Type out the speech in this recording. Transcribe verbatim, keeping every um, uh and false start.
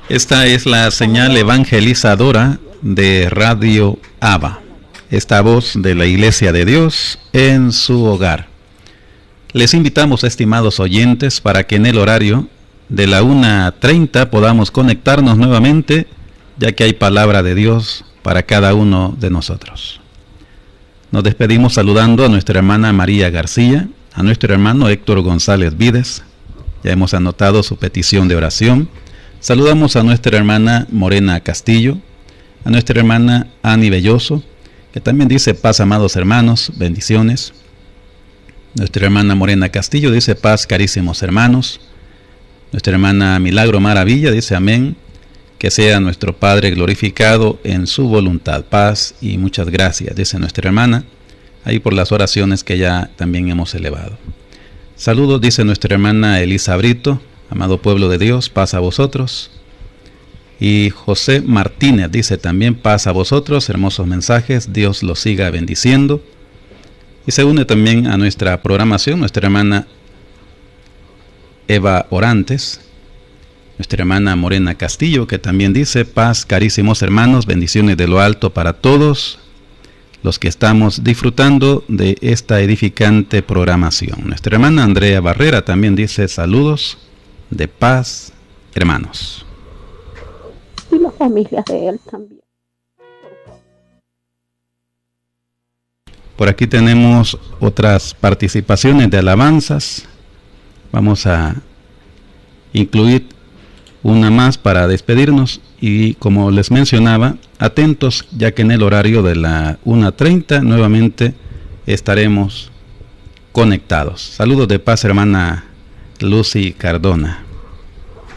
Esta es la señal evangelizadora de Radio Abba, esta voz de la Iglesia de Dios en su hogar. Les invitamos, estimados oyentes, para que en el horario de la una treinta podamos conectarnos nuevamente, ya que hay palabra de Dios para cada uno de nosotros. Nos despedimos saludando a nuestra hermana María García, a nuestro hermano Héctor González Vides. Ya hemos anotado su petición de oración. Saludamos a nuestra hermana Morena Castillo, a nuestra hermana Ani Belloso, que también dice paz, amados hermanos, bendiciones. Nuestra hermana Morena Castillo dice paz, carísimos hermanos. Nuestra hermana Milagro Maravilla dice amén, que sea nuestro Padre glorificado en su voluntad. Paz y muchas gracias, dice nuestra hermana, ahí por las oraciones que ya también hemos elevado. Saludos, dice nuestra hermana Elisa Brito, amado pueblo de Dios, paz a vosotros. Y José Martínez dice también paz a vosotros, hermosos mensajes, Dios los siga bendiciendo. Y se une también a nuestra programación nuestra hermana Eva Orantes, nuestra hermana Morena Castillo, que también dice paz, carísimos hermanos, bendiciones de lo alto para todos los que estamos disfrutando de esta edificante programación. Nuestra hermana Andrea Barrera también dice saludos de paz, hermanos. Y las familias de él también. Por aquí tenemos otras participaciones de alabanzas. Vamos a incluir una más para despedirnos y, como les mencionaba, atentos, ya que en el horario de la una treinta nuevamente estaremos conectados. Saludos de paz, hermana Lucy Cardona.